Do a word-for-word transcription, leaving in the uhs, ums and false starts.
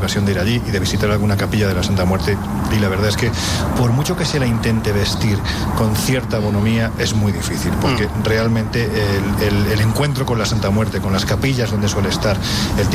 ocasión de ir allí y de visitar alguna capilla de la Santa Muerte, y la verdad es que por mucho que se la intente vestir con cierta bonomía, es muy difícil, porque mm. realmente el, el, el encuentro con la Santa Muerte, con las capillas donde suele estar, el tipo